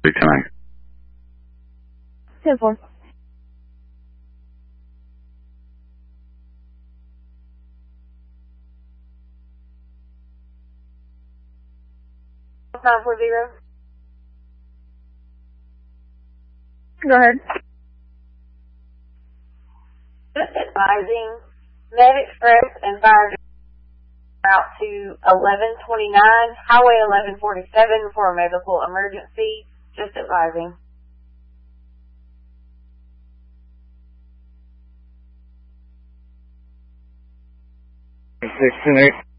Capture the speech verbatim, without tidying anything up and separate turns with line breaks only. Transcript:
tonight.
ten four.
nine four zero.
Go ahead.
Advising Med Express and Fire route to eleven twenty-nine, Highway eleven forty-seven for a medical emergency. Just advising.
six two eight.